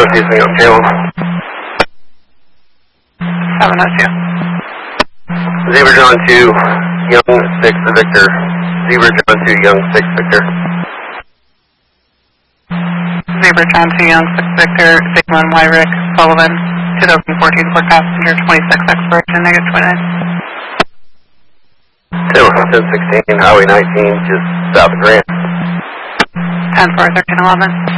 Northeast Young Channel. 702. Zebra John 2, Young 6 Victor. Zebra John 2, Young 6 Victor. Zebra John 2, Young 6 Victor, Sigma and Wyrick, Sullivan, 2014 Ford passenger, 26 expiration, -29. 1016, Highway 19, just south of Grant. 10-4, 1311.